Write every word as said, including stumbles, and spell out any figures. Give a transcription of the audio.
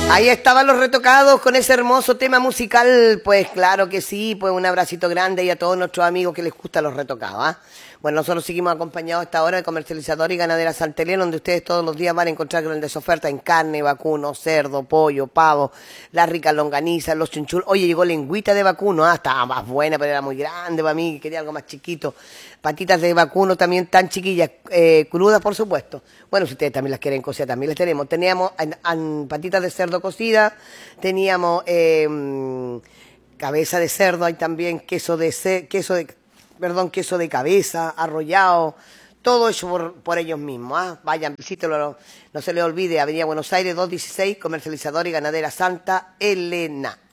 Ahí estaban los retocados con ese hermoso tema musical, pues claro que sí, pues un abracito grande y a todos nuestros amigos que les gustan los retocados, ¿eh? Bueno, nosotros seguimos acompañados a esta hora de Comercializador y Ganadera Santelena, donde ustedes todos los días van a encontrar grandes ofertas en carne, vacuno, cerdo, pollo, pavo, las ricas longanizas, los chunchul. Oye, llegó lengüita de vacuno, ah, estaba más buena, pero era muy grande para mí, quería algo más chiquito. Patitas de vacuno también tan chiquillas, eh, crudas por supuesto. Bueno, si ustedes también las quieren cocidas, también las tenemos. Teníamos en, en, patitas de cerdo cocidas, teníamos eh, cabeza de cerdo, hay también queso de ce- queso de perdón, queso de cabeza, arrollado, todo hecho por, por ellos mismos. ¿Ah? Vayan, visítenlo, no, no se les olvide, Avenida Buenos Aires, doscientos dieciséis, Comercializador y Ganadera Santa Elena.